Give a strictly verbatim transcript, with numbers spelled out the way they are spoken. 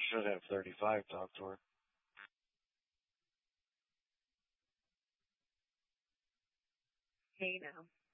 should have thirty-five talk to her. Hey now.